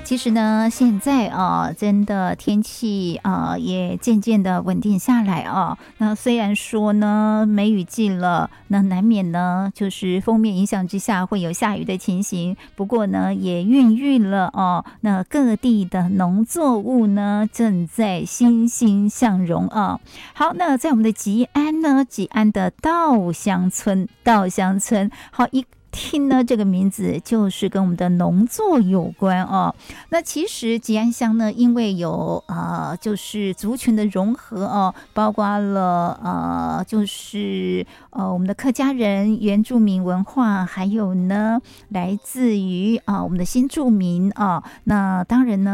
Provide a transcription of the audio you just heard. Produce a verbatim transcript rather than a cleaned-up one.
其实呢，现在啊，真的天气啊也渐渐的稳定下来啊。那虽然说呢，梅雨季了，那难免呢就是锋面影响之下会有下雨的情形。不过呢，也孕育了哦，那各地的农作物呢正在欣欣向荣啊。好，那在我们的吉安呢，吉安的稻香村，稻香村，好一。听呢，这个名字就是跟我们的农作有关哦。那其实吉安乡呢，因为有呃，就是族群的融合哦，包括了呃，就是呃，我们的客家人、原住民文化，还有呢，来自于啊、呃、我们的新住民啊、哦。那当然呢。